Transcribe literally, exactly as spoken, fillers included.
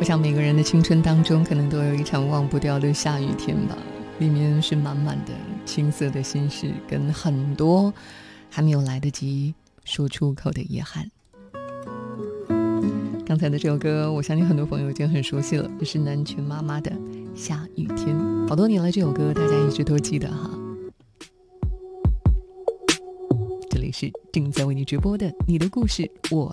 我想每个人的青春当中可能都有一场忘不掉的下雨天吧，里面是满满的青涩的心事，跟很多还没有来得及说出口的遗憾。刚才的这首歌我相信很多朋友已经很熟悉了，这是南拳妈妈的下雨天，好多年了，这首歌大家一直都记得哈。这里是正在为你直播的你的故事我